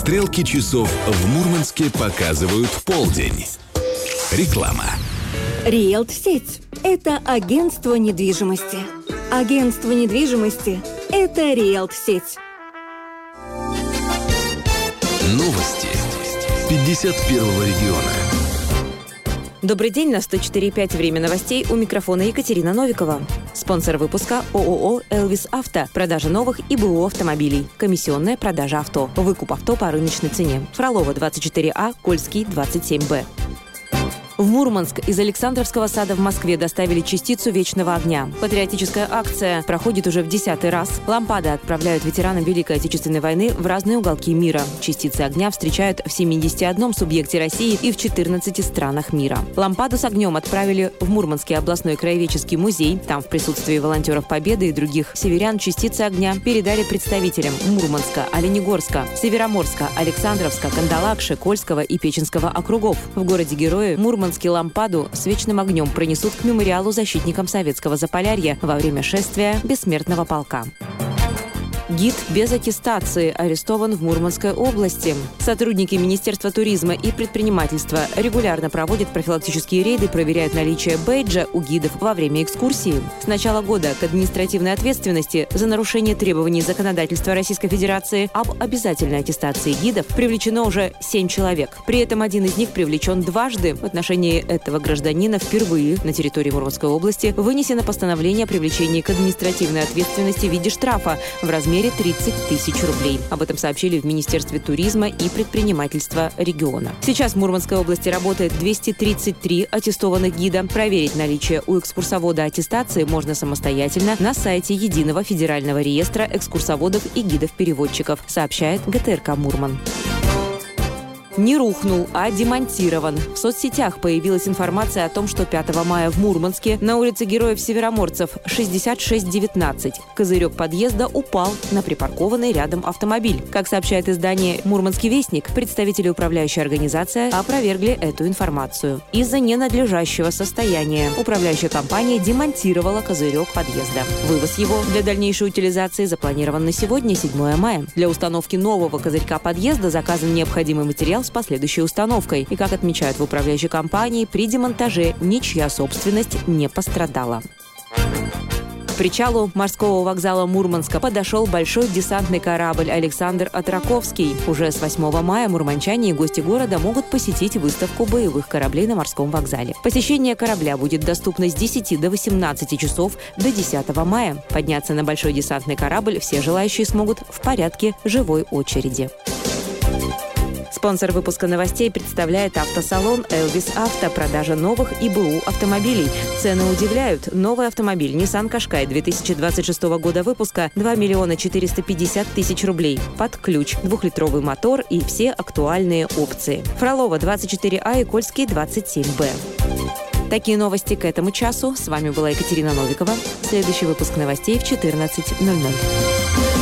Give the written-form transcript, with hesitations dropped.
Стрелки часов в Мурманске показывают полдень. Реклама. Риэлт-сеть – это агентство недвижимости. Агентство недвижимости – это Риэлт-сеть. Новости 51-го региона. Добрый день, на 104.5 время новостей, у микрофона Екатерина Новикова. Спонсор выпуска ООО «Элвис Авто». Продажа новых и БУ автомобилей. Комиссионная продажа авто. Выкуп авто по рыночной цене. Фролова, 24А, Кольский, 27Б. В Мурманск из Александровского сада в Москве доставили частицу вечного огня. Патриотическая акция проходит уже в 10-й раз. Лампады отправляют ветеранам Великой Отечественной войны в разные уголки мира. Частицы огня встречают в 71 субъекте России и в 14 странах мира. Лампаду с огнем отправили в Мурманский областной краеведческий музей. Там в присутствии волонтеров Победы и других северян частицы огня передали представителям Мурманска, Оленегорска, Североморска, Александровска, Кандалакши, Кольского и Печенского округов. В городе-герое Мурманск лампаду с вечным огнем пронесут к мемориалу защитникам Советского Заполярья во время шествия Бессмертного полка. Гид без аттестации арестован в Мурманской области. Сотрудники Министерства туризма и предпринимательства регулярно проводят профилактические рейды, проверяют наличие бейджа у гидов во время экскурсии. С начала года к административной ответственности за нарушение требований законодательства Российской Федерации об обязательной аттестации гидов привлечено уже 7 человек. При этом один из них привлечен дважды. В отношении этого гражданина впервые на территории Мурманской области вынесено постановление о привлечении к административной ответственности в виде штрафа в размере 30 тысяч рублей. Об этом сообщили в Министерстве туризма и предпринимательства региона. Сейчас в Мурманской области работает 233 аттестованных гида. Проверить наличие у экскурсовода аттестации можно самостоятельно на сайте Единого федерального реестра экскурсоводов и гидов-переводчиков, сообщает ГТРК «Мурман». Не рухнул, а демонтирован. В соцсетях появилась информация о том, что 5 мая в Мурманске на улице Героев-Североморцев 6619 козырек подъезда упал на припаркованный рядом автомобиль. Как сообщает издание «Мурманский вестник», представители управляющей организации опровергли эту информацию. Из-за ненадлежащего состояния управляющая компания демонтировала козырек подъезда. Вывоз его для дальнейшей утилизации запланирован на сегодня, 7 мая. Для установки нового козырька подъезда заказан необходимый материал с последующей установкой. И, как отмечают в управляющей компании, при демонтаже ничья собственность не пострадала. К причалу морского вокзала Мурманска подошел большой десантный корабль «Александр Отраковский». Уже с 8 мая мурманчане и гости города могут посетить выставку боевых кораблей на морском вокзале. Посещение корабля будет доступно с 10 до 18 часов до 10 мая. Подняться на большой десантный корабль все желающие смогут в порядке живой очереди. Спонсор выпуска новостей представляет автосалон «Элвис Авто». Продажа новых и БУ автомобилей. Цены удивляют. Новый автомобиль Nissan Qashqai 2026 года выпуска 2 450 000 рублей. Под ключ, 2-литровый мотор и все актуальные опции. Фролова, 24А и Кольский, 27Б. Такие новости к этому часу. С вами была Екатерина Новикова. Следующий выпуск новостей в 14:00.